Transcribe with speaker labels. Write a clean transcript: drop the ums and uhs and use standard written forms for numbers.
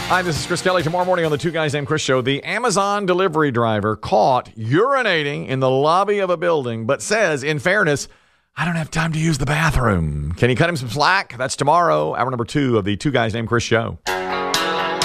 Speaker 1: Hi, this is Chris Kelly. Tomorrow morning on the Two Guys Named Chris show, the Amazon delivery driver caught urinating in the lobby of a building, but says, in fairness, I don't have time to use the bathroom. Can you cut him some slack? That's tomorrow, hour number 2 of the Two Guys Named Chris show.